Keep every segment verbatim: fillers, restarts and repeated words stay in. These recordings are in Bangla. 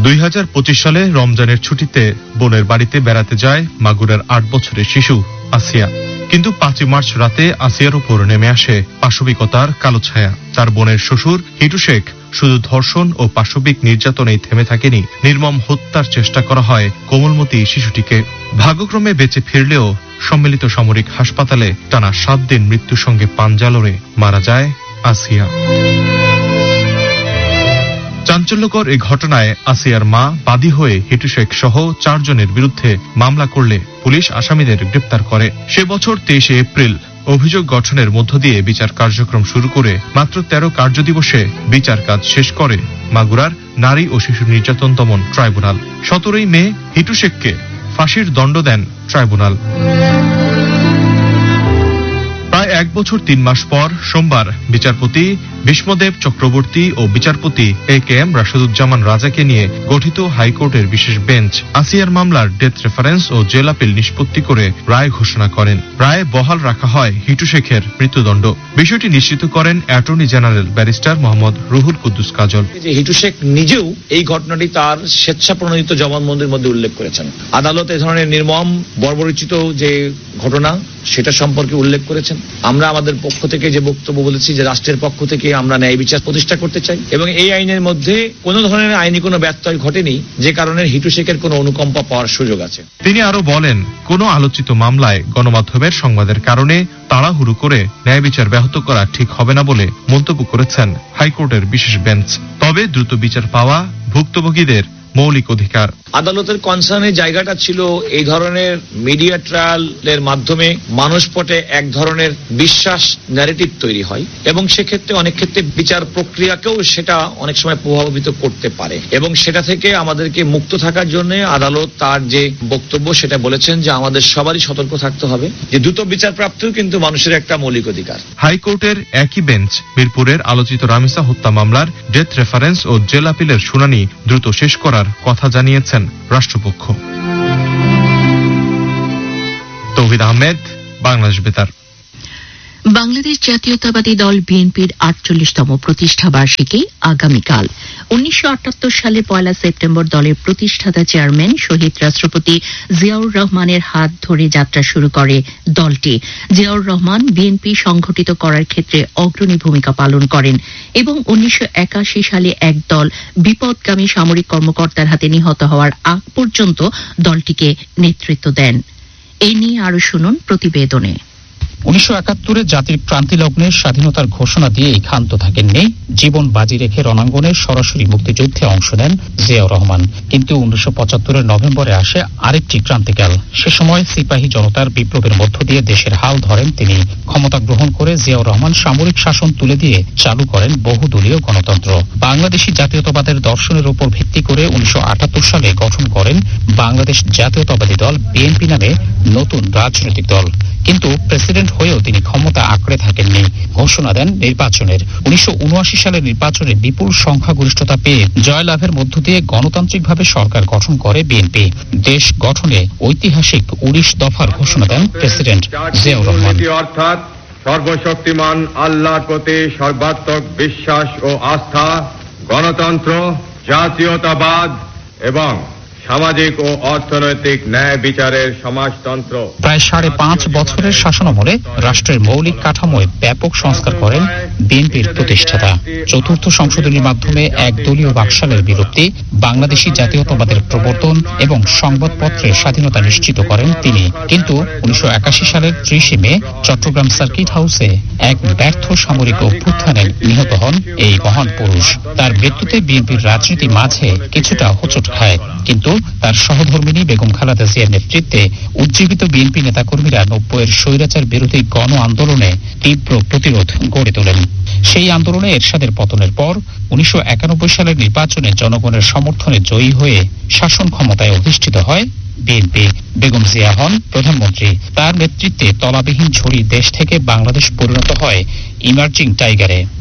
দুই হাজার পঁচিশ সালে রমজানের ছুটিতে বোনের বাড়িতে বেড়াতে যায় মাগুরার আট বছরের শিশু আসিয়া। কিন্তু পাঁচই মার্চ রাতে আসিয়ার উপর নেমে আসে পাশবিকতার কালো ছায়া। তার বোনের শ্বশুর হিটু শেখ শুধু ধর্ষণ ও পাশবিক নির্যাতনেই থেমে থাকেনি, নির্মম হত্যার চেষ্টা করা হয় কোমলমতি শিশুটিকে। ভাগ্যক্রমে বেঁচে ফিরলেও সম্মিলিত সামরিক হাসপাতালে টানা সাত দিন মৃত্যুর সঙ্গে পাঞ্জা লড়ে মারা যায় আসিয়া। চাঞ্চল্যকর এই ঘটনায় আসিয়ার মা বাদী হয়ে হিটু শেখ সহ চারজনের বিরুদ্ধে মামলা করলে পুলিশ আসামিদের গ্রেপ্তার করে। সে বছর তেইশে এপ্রিল অভিযোগ গঠনের মধ্য দিয়ে বিচার কার্যক্রম শুরু করে মাত্র তেরো কার্যদিবসে বিচার কাজ শেষ করে মাগুরার নারী ও শিশু নির্যাতন দমন ট্রাইব্যুনাল। সতেরোই মে হিটু শেখকে ফাঁসির দণ্ড দেন ট্রাইব্যুনাল। প্রায় এক বছর তিন মাস পর সোমবার বিচারপতি বিষ্মদেব চক্রবর্তী ও বিচারপতি এ কে এম রাশেদুজ্জামান রাজাকে নিয়ে গঠিত হাইকোর্টের বিশেষ বেঞ্চ আসিয়ার মামলার ডেথ রেফারেন্স ও জেল আপিল নিষ্পত্তি করে রায় ঘোষণা করেন। রায়ে বহাল রাখা হয় হিটু শেখের মৃত্যুদণ্ড। বিষয়টি নিশ্চিত করেন attorney general barrister Mohammad Ruhul Kuddus কাজল। হিটু শেখ নিজেও এই ঘটনাটি তার স্বেচ্ছা প্রণোদিত জবানবন্দির মধ্যে উল্লেখ করেছেন। আদালত এ ধরনের নির্মম বর্বরচিত যে ঘটনা সেটা সম্পর্কে উল্লেখ করেছেন। আমরা আমাদের পক্ষ থেকে যে বক্তব্য বলেছি যে রাষ্ট্রের পক্ষ থেকে আমরা ন্যায় বিচার প্রতিষ্ঠা করতে চাই এবং এই আইনের মধ্যে কোনো ধরনের আইনি কোনো ব্যত্যয় ঘটেনি যে কারণে হিটু শেখের কোনো অনুকম্পা পাওয়ার সুযোগ আছে। তিনি আরো বলেন, কোনো আলোচিত মামলায় গণমাধ্যমের সংবাদের কারণে তাড়াহুড়ো করে ন্যায় বিচার ব্যাহত করা ঠিক হবে না বলে মন্তব্য করেছেন হাইকোর্টের বিশেষ বেঞ্চ। তবে দ্রুত বিচার পাওয়া ভুক্তভোগীদের মৌলিক অধিকার। আদালতের কনসার্নের জায়গাটা ছিল এই ধরনের মিডিয়া ট্রায়ালের মাধ্যমে মানুষ পটে এক ধরনের বিশ্বাস ন্যারেটিভ তৈরি হয় এবং সেক্ষেত্রে অনেক ক্ষেত্রে বিচার প্রক্রিয়াকেও সেটা অনেক সময় প্রভাবিত করতে পারে এবং সেটা থেকে আমাদেরকে মুক্ত থাকার জন্য আদালত তার যে বক্তব্য সেটা বলেছেন যে আমাদের সবারই সতর্ক থাকতে হবে যে দ্রুত বিচার প্রাপ্তিও কিন্তু মানুষের একটা মৌলিক অধিকার। হাইকোর্টের একই বেঞ্চ মিরপুরের আলোচিত রামিসা হত্যা মামলার ডেথ রেফারেন্স ও জেল আপিলের শুনানি দ্রুত শেষ করার কথা জানিয়েছেন রাষ্ট্রপক্ষ। তৌহিদ আহমেদ, বাংলাদেশ বেতার। বাংলাদেশ জাতীয়তাবাদী দল বিএনপির আটচল্লিশতম প্রতিষ্ঠা বার্ষিকী আগামীকাল। উনিশশো আটাত্তর সালে পয়লা সেপ্টেম্বর দলের প্রতিষ্ঠাতা চেয়ারম্যান শহীদ রাষ্ট্রপতি জিয়াউর রহমানের হাত ধরে যাত্রা শুরু করে দলটি। জিয়াউর রহমান বিএনপি সংগঠিত করার ক্ষেত্রে অগ্রণী ভূমিকা পালন করেন এবং উনিশশো একাশি সালে একদল বিপদগামী সামরিক কর্মকর্তার হাতে নিহত হওয়ার আগ পর্যন্ত দলটিকে নেতৃত্ব দেন। এ নিয়ে আরো শুনুন প্রতিবেদনে। উনিশশো একাত্তরে জাতির ক্রান্তিলগ্নে স্বাধীনতার ঘোষণা দিয়েই ক্ষান্ত থাকেননি। জীবন বাজি রেখে রণাঙ্গনে সরাসরি মুক্তিযুদ্ধে অংশ নেন জিয়াউর রহমান। কিন্তু উনিশশো পঁচাত্তরের নভেম্বরে আসে আরেকটি ক্রান্তিকাল। সে সময় সিপাহী জনতার বিপ্লবের মধ্য দিয়ে দেশের হাল ধরেন তিনি। ক্ষমতা গ্রহণ করে জিয়াউর রহমান সামরিক শাসন তুলে দিয়ে চালু করেন বহুদলীয় গণতন্ত্র। বাংলাদেশি জাতীয়তাবাদের দর্শনের উপর ভিত্তি করে উনিশশো আটাত্তর সালে গঠন করেন বাংলাদেশ জাতীয়তাবাদী দল বিএনপি নামে নতুন রাজনৈতিক দল। কিন্তু প্রেসিডেন্ট হয়েও তিনি ক্ষমতা আঁকড়ে থাকেননি, ঘোষণা দেন নির্বাচনের। উনিশশো উনআশি সালের নির্বাচনে বিপুল সংখ্যাগরিষ্ঠতা পেয়ে জয়লাভের মধ্য দিয়ে গণতান্ত্রিকভাবে সরকার গঠন করে বিএনপি। দেশ গঠনে ঐতিহাসিক উনিশ দফার ঘোষণা দেন প্রেসিডেন্ট জিয়াউর রহমান। অর্থাৎ সর্বশক্তিমান আল্লাহর প্রতি সর্বাত্মক বিশ্বাস ও আস্থা, গণতন্ত্র, জাতীয়তাবাদ এবং সামাজিক ও অর্থনৈতিক ন্যায় বিচারের সমাজতন্ত্র। প্রায় সাড়ে পাঁচ বছরের শাসনামলে রাষ্ট্রের মৌলিক কাঠামোয় ব্যাপক সংস্কার করেন বিএনপির প্রতিষ্ঠাতা। চতুর্থ সংশোধনীর মাধ্যমে একদলীয় বাকশালের বিলুপ্তি, বাংলাদেশি জাতীয়তাবাদের প্রবর্তন এবং সংবাদপত্রের স্বাধীনতা নিশ্চিত করেন তিনি। কিন্তু উনিশশো একাশি সালের ত্রিশে মে চট্টগ্রাম সার্কিট হাউসে এক ব্যর্থ সামরিক অভ্যুত্থানে নিহত হন এই মহান পুরুষ। তার মৃত্যুতে বিএনপির রাজনীতি মাঝে কিছুটা হোঁচট খায়, কিন্তু তার সহধর্মিনী বেগম খালেদা জিয়ার নেতৃত্বে উজ্জীবিত বিএনপি নেতাকর্মীরা নব্বইয়ের স্বৈরাচার বিরোধী গণ আন্দোলনে তীব্র প্রতিরোধ গড়ে তোলেন। সেই আন্দোলনে এরশাদের পতনের পর উনিশশো একানব্বই সালের নির্বাচনে জনগণের সমর্থনে জয়ী হয়ে শাসন ক্ষমতায় অধিষ্ঠিত হয় বিএনপি। বেগম জিয়া হন প্রধানমন্ত্রী। তার নেতৃত্বে তলাবিহীন ঝুড়ি দেশ থেকে বাংলাদেশ পরিণত হয় ইমার্জিং টাইগারে।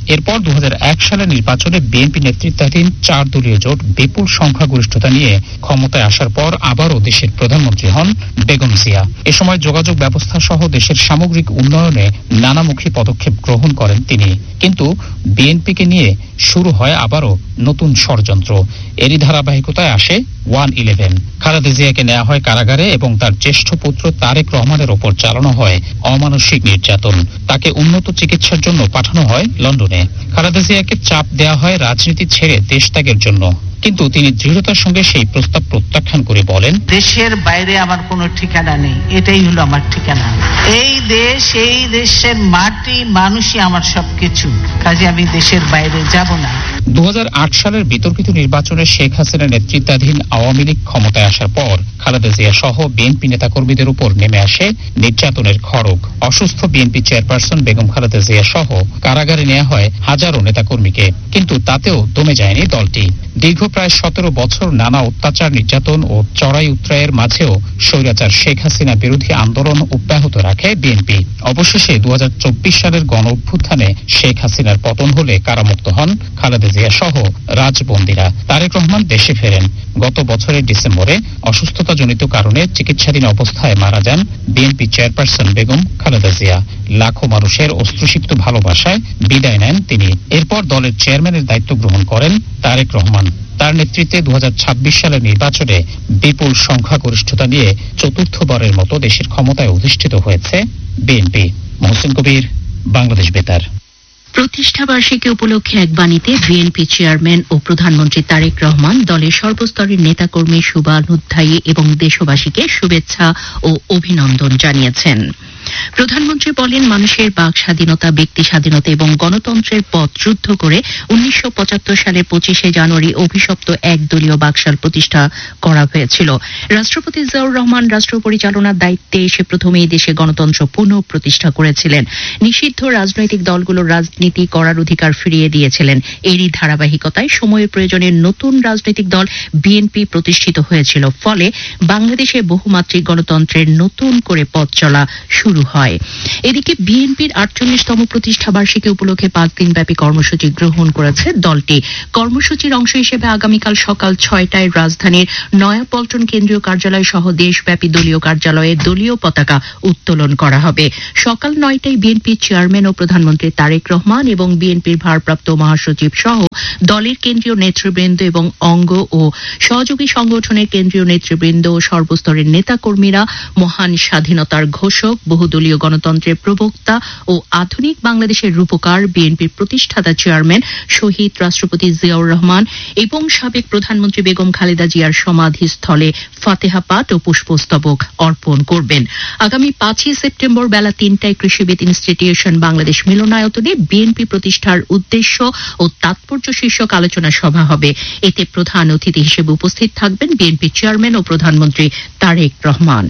এরপর দু হাজার এক সালের নির্বাচনে বিএনপি নেতৃত্বাধীন চার দলীয় জোট বিপুল সংখ্যাগরিষ্ঠতা নিয়ে ক্ষমতায় আসার পর আবারও দেশের প্রধানমন্ত্রী হন বেগম জিয়া। এ সময় যোগাযোগ ব্যবস্থা সহ দেশের সামগ্রিক উন্নয়নে নানামুখী পদক্ষেপ গ্রহণ করেন তিনি। কিন্তু বিএনপিকে নিয়ে শুরু হয় আবারও নতুন ষড়যন্ত্র। এরই ধারাবাহিকতায় আসে ওয়ান ইলেভেন। খালেদা জিয়াকে নেওয়া হয় কারাগারে এবং তার জ্যেষ্ঠ পুত্র তারেক রহমানের ওপর চালানো হয় অমানসিক নির্যাতন। তাকে উন্নত চিকিৎসার জন্য পাঠানো হয় লন্ডনে। খালেদা জিয়াকে চাপ দেওয়া হয় রাজনীতি ছেড়ে দেশ ত্যাগের জন্য, কিন্তু তিনি দৃঢ়তার সঙ্গে সেই প্রস্তাব প্রত্যাখ্যান করে বলেন, দেশের বাইরে আমার কোনো ঠিকানা নেই, এটাই হলো আমার ঠিকানা। এই দেশ, এই দেশের মাটি, মানুষই আমার সবকিছু, কাজে আমি দেশের বাইরে যাব না। দু হাজার আট সালের বিতর্কিত নির্বাচনে শেখ হাসিনার নেতৃত্বাধীন আওয়ামী লীগ ক্ষমতায় আসার পর খালেদা জিয়া সহ বিএনপি নেতাকর্মীদের উপর নেমে আসে নির্যাতনের খড়গ। অসুস্থ বিএনপি চেয়ারপারসন বেগম খালেদা জিয়া সহ কারাগারে নেওয়া হয় হাজারো নেতাকর্মীকে, কিন্তু তাতেও দমে যায়নি দলটি। দীর্ঘ প্রায় সতেরো বছর নানা অত্যাচার, নির্যাতন ও চড়াই উতরাইয়ের মাঝেও স্বৈরাচার শেখ হাসিনা বিরোধী আন্দোলন অব্যাহত রাখে বিএনপি। অবশেষে দু হাজার চব্বিশ সালের গণ অভ্যুত্থানে শেখ হাসিনার পতন হলে কারামুক্ত হন খালেদা জিয়া সহ রাজবন্দীরা। তারেক রহমান দেশে ফেরেন। গত বছরের ডিসেম্বরে অসুস্থতাজনিত কারণে চিকিৎসাধীন অবস্থায় মারা যান বিএনপি চেয়ারপারসন বেগম খালেদা জিয়া। লাখো মানুষের অশ্রুসিক্ত ভালোবাসায় বিদায় নেন তিনি। এরপর দলের চেয়ারম্যানের দায়িত্ব গ্রহণ করেন তারেক রহমান। তার নেতৃত্বে দু হাজার ছাব্বিশ সালের নির্বাচনে বিপুল সংখ্যাগরিষ্ঠতা নিয়ে চতুর্থবারের মতো দেশের ক্ষমতায় অধিষ্ঠিত হয়েছে বিএনপি। মহসিন কবির, বাংলাদেশ বেতার। প্রতিষ্ঠা বার্ষিকী উপলক্ষে এক বাণীতে বিএনপি চেয়ারম্যান ও প্রধানমন্ত্রী তারেক রহমান দলের সর্বস্তরের নেতাকর্মী, শুভানুধ্যায়ী এবং দেশবাসীকে শুভেচ্ছা ও অভিনন্দন জানিয়েছেন। প্রধানমন্ত্রী বলেন, মানুষের বাক স্বাধীনতা, ব্যক্তি স্বাধীনতা এবং গণতন্ত্রের পথ যুদ্ধ করে উনিশশো পঁচাত্তর সালের পঁচিশে জানুয়ারি অভিশপ্ত একদলীয় বাকশাল প্রতিষ্ঠা করা হয়েছিল। রাষ্ট্রপতি জিয়াউর রহমান রাষ্ট্র পরিচালনার দায়িত্বে এসে প্রথমে এই দেশে গণতন্ত্র পুনঃ প্রতিষ্ঠা করেছিলেন। নিষিদ্ধ রাজনৈতিক দলগুলোর রাজনীতি করার অধিকার ফিরিয়ে দিয়েছিলেন। এরই ধারাবাহিকতায় সময়ের প্রয়োজনে নতুন রাজনৈতিক দল বিএনপি প্রতিষ্ঠিত হয়েছিল। ফলে বাংলাদেশে বহুমাত্রিক গণতন্ত্রের নতুন করে পথ চলা শুরু হয়। এদিকে বিএনপির আটচল্লিশতম প্রতিষ্ঠা বার্ষিকী উপলক্ষে পাঁচ দিনব্যাপী কর্মসূচি গ্রহণ করেছে দলটি। কর্মসূচির অংশ হিসেবে আগামীকাল সকাল ছয়টায় রাজধানীর নয়াপল্টন কেন্দ্রীয় কার্যালয় সহ দেশব্যাপী দলীয় কার্যালয়ে দলীয় পতাকা উত্তোলন করা হবে। সকাল নয়টায় বিএনপির চেয়ারম্যান ও প্রধানমন্ত্রী তারেক রহমান এবং বিএনপির ভারপ্রাপ্ত মহাসচিব সহ দলের কেন্দ্রীয় নেতৃবৃন্দ এবং অঙ্গ ও সহযোগী সংগঠনের কেন্দ্রীয় নেতৃবৃন্দ ও সর্বস্তরের নেতাকর্মীরা মহান স্বাধীনতার ঘোষক, বহুদলীয় গণতন্ত্রের প্রবক্তা ও আধুনিক বাংলাদেশের রূপকার বিএনপির প্রতিষ্ঠাতা চেয়ারম্যান শহীদ রাষ্ট্রপতি জিয়াউর রহমান এবং সাবেক প্রধানমন্ত্রী বেগম খালেদা জিয়ার সমাধিস্থলে ফাতেহা পাঠ ও পুষ্পস্তবক অর্পণ করবেন। আগামী পাঁচই সেপ্টেম্বর বেলা তিনটায় কৃষিবিদ ইনস্টিটিউশন বাংলাদেশ মিলনায়তনে বিএনপি প্রতিষ্ঠার উদ্দেশ্য ও তাৎপর্য শীর্ষক আলোচনা সভা হবে। এতে প্রধান অতিথি হিসেবে উপস্থিত থাকবেন বিএনপি চেয়ারম্যান ও প্রধানমন্ত্রী তারেক রহমান।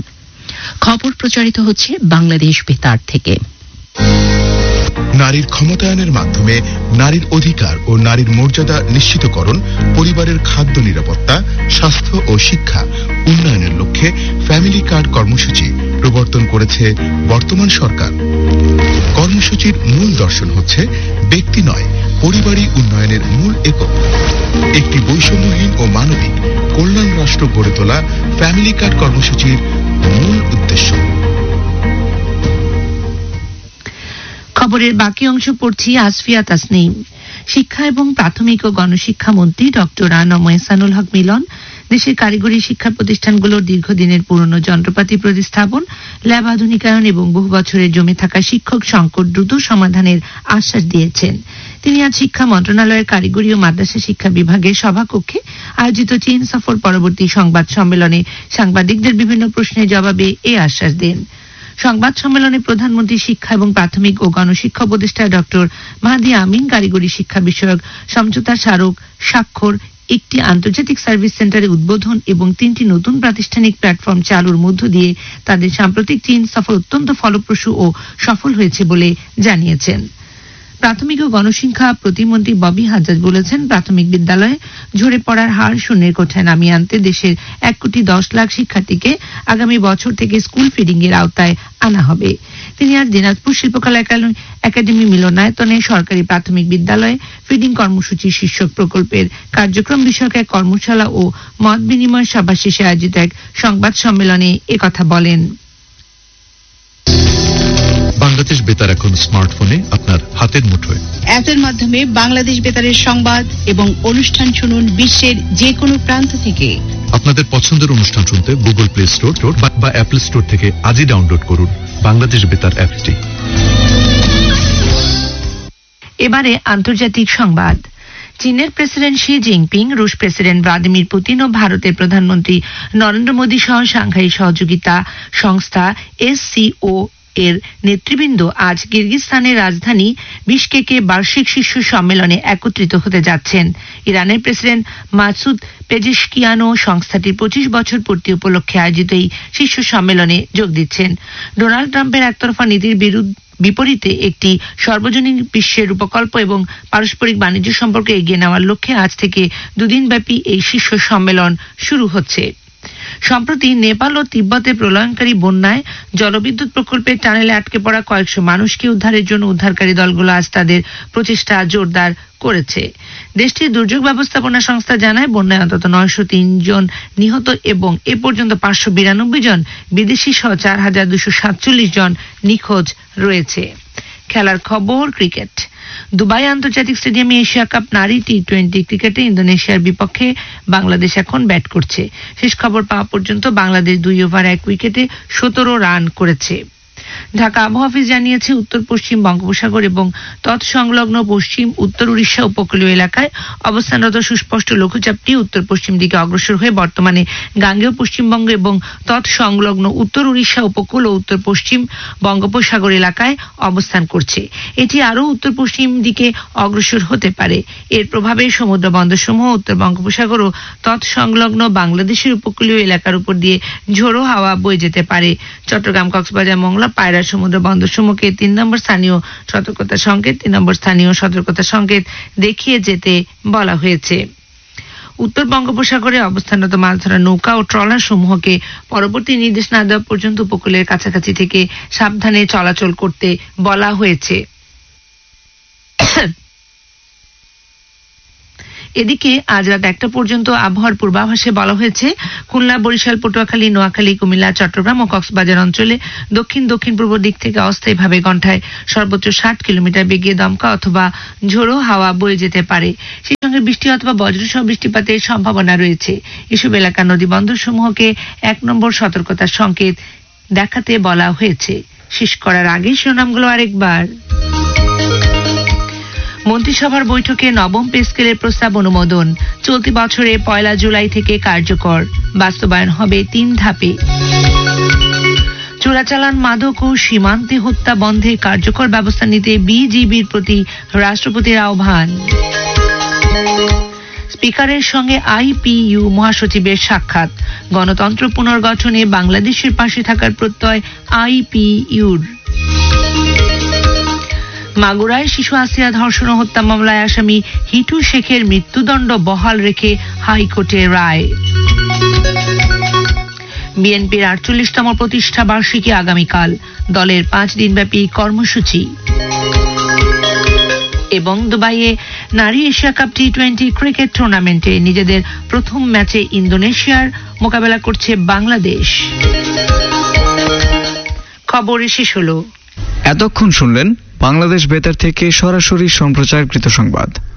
খবর প্রচারিত হচ্ছে বাংলাদেশ বেতার থেকে। নারীর ক্ষমতায়নের মাধ্যমে নারীর অধিকার ও নারীর মর্যাদা নিশ্চিতকরণ, পরিবারের খাদ্য নিরাপত্তা, স্বাস্থ্য ও শিক্ষা উন্নয়নের লক্ষ্যে ফ্যামিলি কার্ড কর্মসূচি প্রবর্তন করেছে বর্তমান সরকার। কর্মসূচির মূল দর্শন হচ্ছে ব্যক্তি নয়, পরিবারই উন্নয়নের মূল একক। একটি বৈষম্যহীন ও মানবিক কল্যাণ রাষ্ট্র গড়ে তোলা ফ্যামিলি কার্ড কর্মসূচির মূল উদ্দেশ্য। খবরের বাকি অংশ পড়ছি আসফিয়া তাসনিম। শিক্ষা এবং প্রাথমিক ও গণশিক্ষা মন্ত্রী ডক্টর আনম এহসানুল হক মিলন দেশের কারিগরি শিক্ষা প্রতিষ্ঠানগুলোর দীর্ঘদিনের পুরনো যন্ত্রপাতি প্রতিস্থাপন, ল্যাব আধুনিকায়ন এবং বহু বছরের জমে থাকা শিক্ষক সংকট দ্রুত সমাধানের আশ্বাস দিয়েছেন। তিনি আজ শিক্ষা মন্ত্রণালয়ের কারিগরি ও মাদ্রাসা শিক্ষা বিভাগের সভাকক্ষে আয়োজিত চীন সফর পরবর্তী সংবাদ সম্মেলনে সাংবাদিকদের বিভিন্ন প্রশ্নের জবাবে এ আশ্বাস দেন। সংবাদ সম্মেলনে প্রধানমন্ত্রী শিক্ষা এবং প্রাথমিক ও গণশিক্ষা উপদেষ্টা ডক্টর মাহাদি আমিন কারিগরি শিক্ষা বিষয়ক সমঝোতা স্মারক স্বাক্ষর, একটি আন্তর্জাতিক সার্ভিস সেন্টারের উদ্বোধন এবং তিনটি নতুন প্রাতিষ্ঠানিক প্ল্যাটফর্ম চালুর মধ্য দিয়ে তাদের সাম্প্রতিক চীন সফর অত্যন্ত ফলপ্রসূ ও সফল হয়েছে বলে জানিয়েছেন। প্রাথমিক ও গণশিক্ষা প্রতিমন্ত্রী ববি হাজ্জাজ বলেছেন, প্রাথমিক বিদ্যালয়ে ঝরে পড়ার হার শূন্যের কোঠায় নামিয়ে আনতে দেশের এক কোটি দশ লাখ শিক্ষার্থীকে আগামী বছর থেকে স্কুল ফিডিং এর আওতায় আনা হবে। তিনি আজ দিনাজপুর শিল্পকলা একাডেমি মিলনায়তনে সরকারি প্রাথমিক বিদ্যালয়ে ফিডিং কর্মসূচি শীর্ষক প্রকল্পের কার্যক্রম বিষয়ক এক কর্মশালা ও মত বিনিময় সভা শেষে আয়োজিত এক সংবাদ সম্মেলনে একথা বলেন। বাংলাদেশ বেতার এখন স্মার্টফোনে আপনার হাতের মুঠোয়। অ্যাপের মাধ্যমে বাংলাদেশ বেতারের সংবাদ এবং অনুষ্ঠান শুনুন বিশ্বের যে কোনো প্রান্ত থেকে। আপনাদের পছন্দের অনুষ্ঠান শুনতে গুগল প্লে স্টোর বা অ্যাপল স্টোর থেকে আজই ডাউনলোড করুন বাংলাদেশ বেতার অ্যাপটি। এবারে আন্তর্জাতিক সংবাদ। চীনের প্রেসিডেন্ট শি জিনপিং, রুশ প্রেসিডেন্ট ভ্লাদিমির পুতিন ও ভারতের প্রধানমন্ত্রী নরেন্দ্র মোদী সহ সাংঘাই সহযোগিতা সংস্থা এসসিও এর নেতৃবৃন্দ আজ কিরগিজস্তানের রাজধানী বিশকেকে বার্ষিক শীর্ষ সম্মেলনে একত্রিত হতে যাচ্ছেন। ইরানের প্রেসিডেন্ট মাসুদ পেজেশকিয়ানও সংস্থাটির পঁচিশ বছর পূর্তি উপলক্ষে আয়োজিত এই শীর্ষ সম্মেলনে যোগ দিচ্ছেন। ডোনাল্ড ট্রাম্পের একতরফা নীতির বিরুদ্ধে বিপরীতে একটি সর্বজনীন বিশ্বের উপকল্প এবং পারস্পরিক বাণিজ্য সম্পর্ক এগিয়ে নেওয়ার লক্ষ্যে আজ থেকে দুদিনব্যাপী এই শীর্ষ সম্মেলন শুরু হচ্ছে। সম্প্রতি নেপাল ও তিব্বতে প্রলয়ঙ্কারী বন্যায় জলবিদ্যুৎ প্রকল্পের টানেলে আটকে পড়া কয়েকশো মানুষকে উদ্ধারের জন্য উদ্ধারকারী দলগুলো আজ তাদের প্রচেষ্টা জোরদার করেছে। দেশটির দুর্যোগ ব্যবস্থাপনা সংস্থা জানায়, বন্যায় অন্তত নয়শো তিন জন নিহত এবং এ পর্যন্ত পাঁচশো বিরানব্বই জন বিদেশি সহ চার হাজার দুশো সাতচল্লিশ জন নিখোঁজ রয়েছে। খেলার খবর, ক্রিকেট। দুবাই আন্তর্জাতিক স্টেডিয়ামে এশিয়া কাপ নারী টি টোয়েন্টি ক্রিকেটে ইন্দোনেশিয়ার বিপক্ষে বাংলাদেশ এখন ব্যাট করছে। শেষ খবর পাওয়া পর্যন্ত বাংলাদেশ দুই ওভার এক উইকেটে সতেরো রান করেছে। ঢাকা আবহাওয়া অফিস জানিয়েছে, উত্তর পশ্চিম বঙ্গোপসাগর এবং তৎসংলগ্ন পশ্চিম উত্তর উড়িষ্যা উপকূলীয় এলাকায় অবস্থানরত সুস্পষ্ট লঘুচাপটি উত্তর পশ্চিম দিকে অগ্রসর হয়ে বর্তমানে গাঙ্গেয় পশ্চিমবঙ্গ এবং তৎসংলগ্ন উত্তর উড়িষ্যা উপকূল ও উত্তর পশ্চিম বঙ্গোপসাগর এলাকায় অবস্থান করছে। এটি আরও উত্তর পশ্চিম দিকে অগ্রসর হতে পারে। এর প্রভাবে সমুদ্র বন্দরসমূহ উত্তর বঙ্গোপসাগর ও তৎসংলগ্ন বাংলাদেশের উপকূলীয় এলাকার উপর দিয়ে ঝোড়ো হাওয়া বয়ে যেতে পারে। চট্টগ্রাম, কক্সবাজার, মংলা, পায়রা সমুদ্র বন্দরসমূহকে তিন নম্বর স্থানীয় সতর্কতা সংকেত তিন নম্বর স্থানীয় সতর্কতা সংকেত দেখিয়ে যেতে বলা হয়েছে। উত্তর বঙ্গোপসাগরে অবস্থানরত মাছ ধরা নৌকা ও ট্রলার সমূহকে পরবর্তী নির্দেশ না দেওয়া পর্যন্ত উপকূলের কাছাকাছি থেকে সাবধানে চলাচল করতে বলা হয়েছে। এদিকে আজ রাত একটা পর্যন্ত আবহাওয়ার পূর্বাভাসে বলা হয়েছে, খুলনা, বরিশাল, পটুয়াখালী, নোয়াখালী, কুমিল্লা, চট্টগ্রাম ও কক্সবাজার অঞ্চলে দক্ষিণ দক্ষিণ পূর্ব দিক থেকে অস্থায়ীভাবে ঘন্টায় সর্বোচ্চ ষাট কিলোমিটার বেগে দমকা অথবা ঝোড়ো হাওয়া বয়ে যেতে পারে। সেই সঙ্গে বৃষ্টি অথবা বজ্রসহ বৃষ্টিপাতের সম্ভাবনা রয়েছে। এসব এলাকার নদী বন্দর সমূহকে এক নম্বর সতর্কতার সংকেত দেখাতে বলা হয়েছে। শেষ করার আগে শিরোনামগুলো আরেকবার। মন্ত্রিসভার বৈঠকে নবম পে স্কেলের প্রস্তাব অনুমোদন। চলতি বছরে পয়লা জুলাই থেকে কার্যকর, বাস্তবায়ন হবে তিন ধাপে। চোরাচালান, মাদক ও সীমান্তে হত্যা বন্ধে কার্যকর ব্যবস্থা নিতে বিজিবির প্রতি রাষ্ট্রপতির আহ্বান। স্পিকারের সঙ্গে আইপিইউ মহাসচিবের সাক্ষাৎ। গণতন্ত্র পুনর্গঠনে বাংলাদেশের পাশে থাকার প্রত্যয় আইপিইউর। মাগুরায় শিশু আসিয়া ধর্ষণ ও হত্যা মামলায় আসামি হিটু শেখের মৃত্যুদণ্ড বহাল রেখে হাইকোর্টের রায়। বিএনপির আটচল্লিশতম প্রতিষ্ঠা বার্ষিকী আগামীকাল, দলের পাঁচ দিনব্যাপী কর্মসূচি। এবং দুবাইয়ে নারী Asia cup T twenty cricket টুর্নামেন্টে নিজেদের প্রথম ম্যাচে ইন্দোনেশিয়ার মোকাবেলা করছে বাংলাদেশ। খবর শেষ হলো। এতক্ষণ শুনলেন বাংলাদেশ বেতার থেকে সরাসরি সম্প্রচারকৃত সংবাদ।